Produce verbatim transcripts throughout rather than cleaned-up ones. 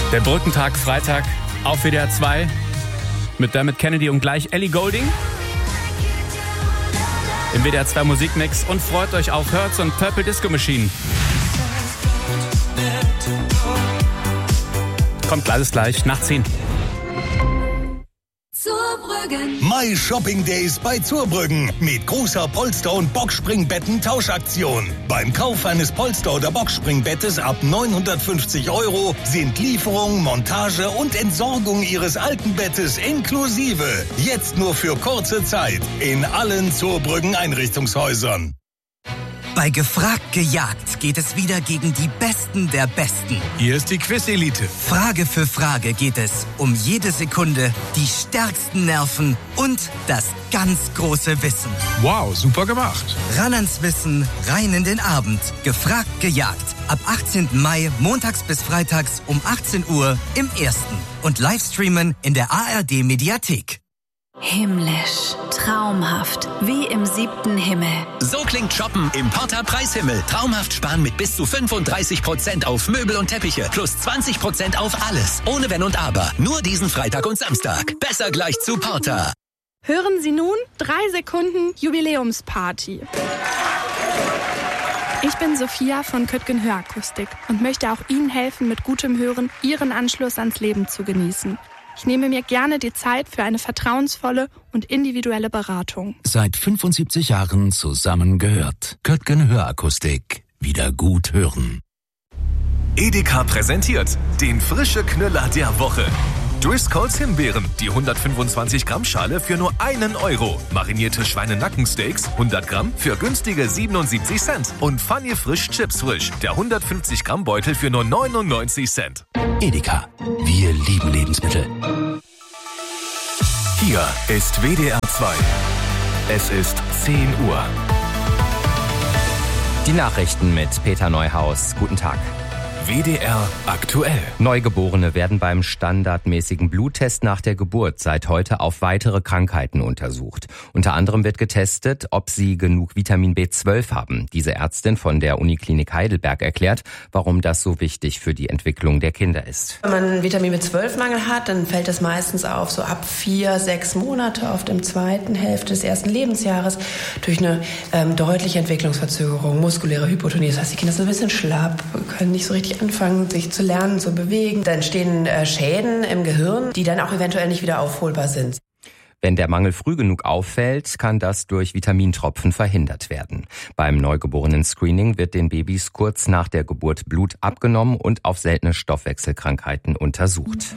Der Brückentag Freitag auf W D R zwei mit Dermot Kennedy und gleich Ellie Goulding im W D R zwei Musikmix und freut euch auf Hertz und Purple Disco Machine. Kommt alles gleich nach zehn. Zurbrüggen. My Shopping Days bei Zurbrüggen mit großer Polster- und Boxspringbetten-Tauschaktion. Beim Kauf eines Polster- oder Boxspringbettes ab neunhundertfünfzig Euro sind Lieferung, Montage und Entsorgung Ihres alten Bettes inklusive. Jetzt nur für kurze Zeit in allen Zurbrüggen Einrichtungshäusern. Bei Gefragt gejagt geht es wieder gegen die Besten der Besten. Hier ist die Quiz-Elite. Frage für Frage geht es um jede Sekunde, die stärksten Nerven und das ganz große Wissen. Wow, super gemacht. Ran ans Wissen, rein in den Abend. Gefragt gejagt. Ab achtzehnten Mai, montags bis freitags um achtzehn Uhr im Ersten. Und Livestreamen in der A R D-Mediathek. Himmlisch, traumhaft, wie im siebten Himmel. So klingt Shoppen im Porter Preishimmel. Traumhaft sparen mit bis zu fünfunddreißig Prozent auf Möbel und Teppiche. Plus zwanzig Prozent auf alles. Ohne Wenn und Aber. Nur diesen Freitag und Samstag. Besser gleich zu Porter. Hören Sie nun drei Sekunden Jubiläumsparty. Ich bin Sophia von Köttgen Hörakustik und möchte auch Ihnen helfen, mit gutem Hören Ihren Anschluss ans Leben zu genießen. Ich nehme mir gerne die Zeit für eine vertrauensvolle und individuelle Beratung. Seit fünfundsiebzig Jahren zusammengehört. Köttgen Hörakustik. Wieder gut hören. Edeka präsentiert den frische Knüller der Woche. Driscolls Himbeeren, die hundertfünfundzwanzig Gramm Schale für nur einen Euro. Marinierte Schweinenackensteaks, hundert Gramm für günstige siebenundsiebzig Cent. Und Funny Frisch Chips Frisch, der hundertfünfzig Gramm Beutel für nur neunundneunzig Cent. Edeka, wir lieben Lebensmittel. Hier ist W D R zwei. Es ist zehn Uhr. Die Nachrichten mit Peter Neuhaus. Guten Tag. W D R aktuell. Neugeborene werden beim standardmäßigen Bluttest nach der Geburt seit heute auf weitere Krankheiten untersucht. Unter anderem wird getestet, ob sie genug Vitamin B zwölf haben. Diese Ärztin von der Uniklinik Heidelberg erklärt, warum das so wichtig für die Entwicklung der Kinder ist. Wenn man einen Vitamin B zwölf Mangel hat, dann fällt das meistens auf, so ab vier, sechs Monate, oft im zweiten Hälfte des ersten Lebensjahres, durch eine ähm, deutliche Entwicklungsverzögerung, muskuläre Hypotonie. Das heißt, die Kinder sind ein bisschen schlapp, können nicht so richtig anfangen, sich zu lernen, zu bewegen. Dann entstehen äh, Schäden im Gehirn, die dann auch eventuell nicht wieder aufholbar sind. Wenn der Mangel früh genug auffällt, kann das durch Vitamintropfen verhindert werden. Beim Neugeborenen-Screening wird den Babys kurz nach der Geburt Blut abgenommen und auf seltene Stoffwechselkrankheiten untersucht.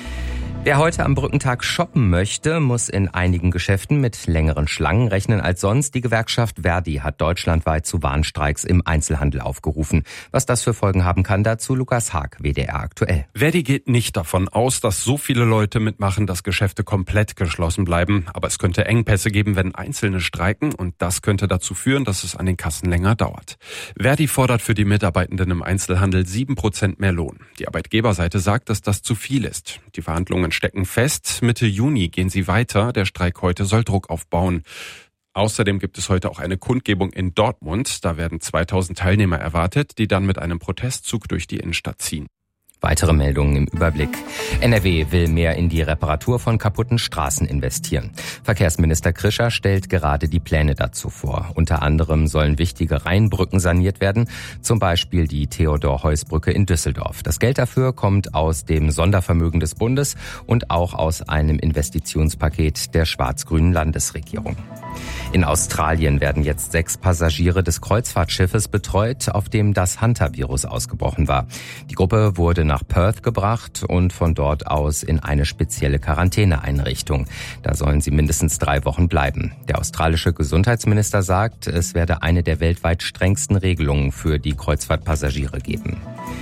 Wer heute am Brückentag shoppen möchte, muss in einigen Geschäften mit längeren Schlangen rechnen als sonst. Die Gewerkschaft Verdi hat deutschlandweit zu Warnstreiks im Einzelhandel aufgerufen. Was das für Folgen haben kann, dazu Lukas Haag, W D R aktuell. Verdi geht nicht davon aus, dass so viele Leute mitmachen, dass Geschäfte komplett geschlossen bleiben. Aber es könnte Engpässe geben, wenn Einzelne streiken. Und das könnte dazu führen, dass es an den Kassen länger dauert. Verdi fordert für die Mitarbeitenden im Einzelhandel sieben Prozent mehr Lohn. Die Arbeitgeberseite sagt, dass das zu viel ist. Die Verhandlungen stecken fest. Mitte Juni gehen sie weiter. Der Streik heute soll Druck aufbauen. Außerdem gibt es heute auch eine Kundgebung in Dortmund. Da werden zweitausend Teilnehmer erwartet, die dann mit einem Protestzug durch die Innenstadt ziehen. Weitere Meldungen im Überblick. N R W will mehr in die Reparatur von kaputten Straßen investieren. Verkehrsminister Krischer stellt gerade die Pläne dazu vor. Unter anderem sollen wichtige Rheinbrücken saniert werden, zum Beispiel die Theodor-Heuss-Brücke in Düsseldorf. Das Geld dafür kommt aus dem Sondervermögen des Bundes und auch aus einem Investitionspaket der schwarz-grünen Landesregierung. In Australien werden jetzt sechs Passagiere des Kreuzfahrtschiffes betreut, auf dem das Hunter-Virus ausgebrochen war. Die Gruppe wurde nach Perth gebracht und von dort aus in eine spezielle Quarantäneeinrichtung. Da sollen sie mindestens drei Wochen bleiben. Der australische Gesundheitsminister sagt, es werde eine der weltweit strengsten Regelungen für die Kreuzfahrtpassagiere geben.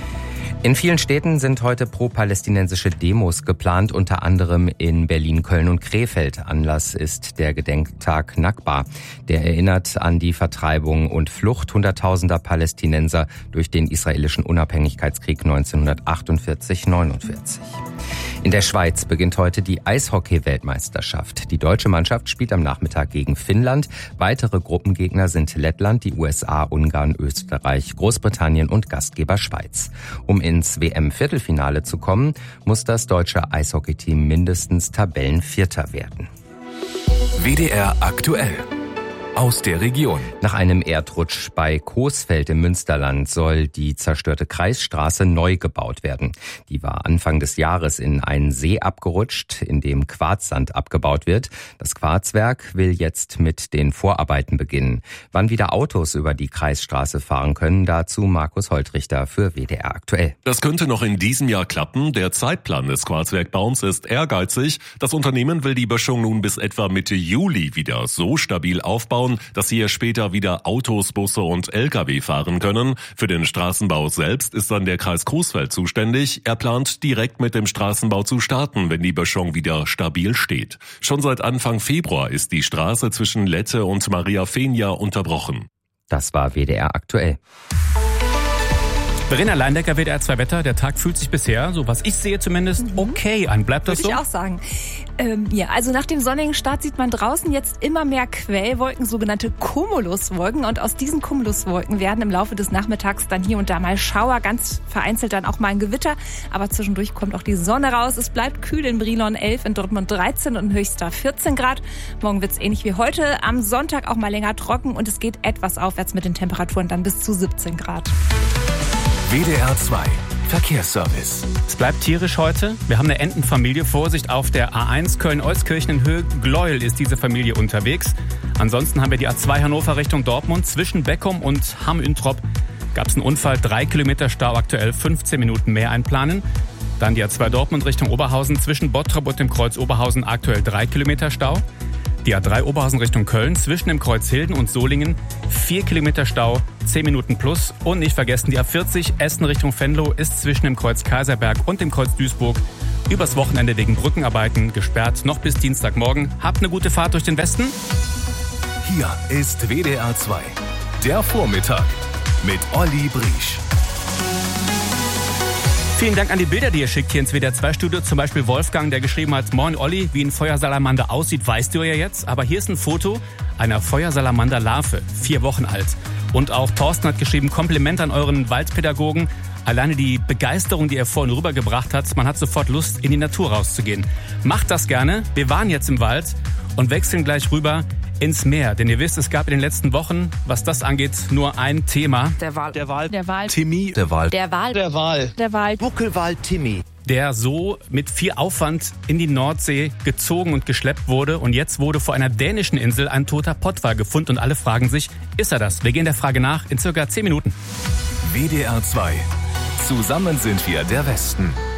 In vielen Städten sind heute pro-palästinensische Demos geplant, unter anderem in Berlin, Köln und Krefeld. Anlass ist der Gedenktag Nakba. Der erinnert an die Vertreibung und Flucht hunderttausender Palästinenser durch den israelischen Unabhängigkeitskrieg neunzehnhundertachtundvierzig neunundvierzig. In der Schweiz beginnt heute die Eishockey-Weltmeisterschaft. Die deutsche Mannschaft spielt am Nachmittag gegen Finnland. Weitere Gruppengegner sind Lettland, die U S A, Ungarn, Österreich, Großbritannien und Gastgeber Schweiz. Um ins W M-Viertelfinale zu kommen, muss das deutsche Eishockeyteam mindestens Tabellenvierter werden. W D R aktuell. Aus der Region. Nach einem Erdrutsch bei Coesfeld im Münsterland soll die zerstörte Kreisstraße neu gebaut werden. Die war Anfang des Jahres in einen See abgerutscht, in dem Quarzsand abgebaut wird. Das Quarzwerk will jetzt mit den Vorarbeiten beginnen. Wann wieder Autos über die Kreisstraße fahren können, dazu Markus Holtrichter für W D R aktuell. Das könnte noch in diesem Jahr klappen. Der Zeitplan des Quarzwerkbaums ist ehrgeizig. Das Unternehmen will die Böschung nun bis etwa Mitte Juli wieder so stabil aufbauen, dass hier später wieder Autos, Busse und L K W fahren können. Für den Straßenbau selbst ist dann der Kreis Coesfeld zuständig. Er plant direkt mit dem Straßenbau zu starten, wenn die Böschung wieder stabil steht. Schon seit Anfang Februar ist die Straße zwischen Lette und Mariafenia unterbrochen. Das war W D R aktuell. Verena Leindecker, W D R zwei Wetter. Der Tag fühlt sich bisher, so was ich sehe zumindest, okay an. Bleibt das so? Würde ich auch sagen. Ähm, ja, also nach dem sonnigen Start sieht man draußen jetzt immer mehr Quellwolken, sogenannte Cumuluswolken. Und aus diesen Cumuluswolken werden im Laufe des Nachmittags dann hier und da mal Schauer, ganz vereinzelt dann auch mal ein Gewitter. Aber zwischendurch kommt auch die Sonne raus. Es bleibt kühl in Brilon elf, in Dortmund dreizehn und in Höchster vierzehn Grad. Morgen wird's ähnlich wie heute. Am Sonntag auch mal länger trocken und es geht etwas aufwärts mit den Temperaturen dann bis zu siebzehn Grad. W D R zwei Verkehrsservice. Es bleibt tierisch heute. Wir haben eine Entenfamilie. Vorsicht auf der A eins Köln-Euskirchen in Höhe Gleuel ist diese Familie unterwegs. Ansonsten haben wir die A zwei Hannover Richtung Dortmund. Zwischen Beckum und Hamm-Üntrop gab es einen Unfall. Drei Kilometer Stau, aktuell fünfzehn Minuten mehr einplanen. Dann die A zwei Dortmund Richtung Oberhausen. Zwischen Bottrop und dem Kreuz Oberhausen aktuell drei Kilometer Stau. Die A drei Oberhausen Richtung Köln, zwischen dem Kreuz Hilden und Solingen, vier Kilometer Stau, zehn Minuten plus. Und nicht vergessen, die A vierzig Essen Richtung Venlo ist zwischen dem Kreuz Kaiserberg und dem Kreuz Duisburg übers Wochenende wegen Brückenarbeiten gesperrt, noch bis Dienstagmorgen. Habt eine gute Fahrt durch den Westen. Hier ist W D R zwei, der Vormittag mit Olli Briesch. Vielen Dank an die Bilder, die ihr schickt hier ins W D R zwei Studio. Zum Beispiel Wolfgang, der geschrieben hat: Moin Olli, wie ein Feuersalamander aussieht, weißt du ja jetzt. Aber hier ist ein Foto einer Feuersalamander-Larve, vier Wochen alt. Und auch Thorsten hat geschrieben: Kompliment an euren Waldpädagogen. Alleine die Begeisterung, die er vorhin rübergebracht hat, man hat sofort Lust, in die Natur rauszugehen. Macht das gerne. Wir waren jetzt im Wald und wechseln gleich rüber ins Meer. Denn ihr wisst, es gab in den letzten Wochen, was das angeht, nur ein Thema. Der Wal. Der Wal. Der Wal. Timmy. Der Wal. Der Wal. Der Wal. Der Wal. Buckelwal Timmy. Der so mit viel Aufwand in die Nordsee gezogen und geschleppt wurde. Und jetzt wurde vor einer dänischen Insel ein toter Pottwal gefunden. Und alle fragen sich, ist er das? Wir gehen der Frage nach in circa zehn Minuten. W D R zwei. Zusammen sind wir der Westen.